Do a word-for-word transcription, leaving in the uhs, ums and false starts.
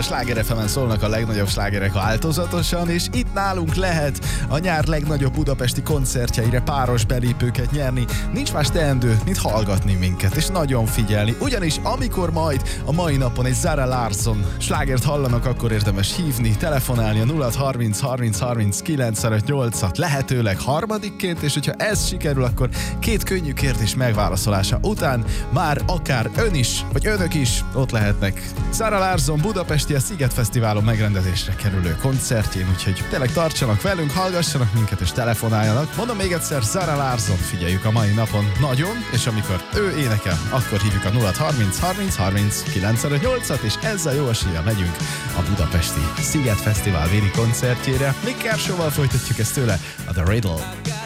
Sláger ef emen szólnak a legnagyobb slágerek változatosan, és itt nálunk lehet a nyár legnagyobb budapesti koncertjeire páros belépőket nyerni. Nincs más teendő, mint hallgatni minket, és nagyon figyelni. Ugyanis amikor majd a mai napon egy Zara Larsson slágert hallanak, akkor érdemes hívni, telefonálni a nulla harminc harminc harminc kilencvenöt-nyolcat lehetőleg harmadikként, és hogyha ez sikerül, akkor két könnyű kérdés megválaszolása után már akár ön is, vagy önök is ott lehetnek Zara Larsson budapesti a Sziget Fesztiválon megrendezésre kerülő koncertjén, úgyhogy tényleg tartsanak velünk, hallgassanak minket és telefonáljanak. Mondom még egyszer, Zara Larsson figyeljük a mai napon nagyon, és amikor ő énekel, akkor hívjuk a nulla harminc harminc harminc kilencvenöt-nyolcat, és ezzel jó eséllyel megyünk a budapesti Sziget Fesztivál véri koncertjére. Mick Kershaw-val folytatjuk ezt tőle, a The Riddle.